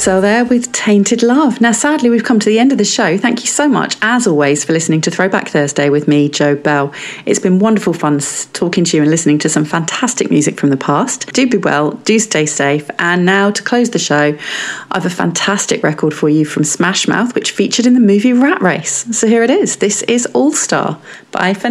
Cell there with Tainted Love. Now, sadly, we've come to the end of the show. Thank you so much, as always, for listening to Throwback Thursday with me, Jo Bell. It's been wonderful fun talking to you and listening to some fantastic music from the past. Do be well, do stay safe. And now, to close the show, I have a fantastic record for you from Smash Mouth, which featured in the movie Rat Race. So here it is. This is All Star. Bye for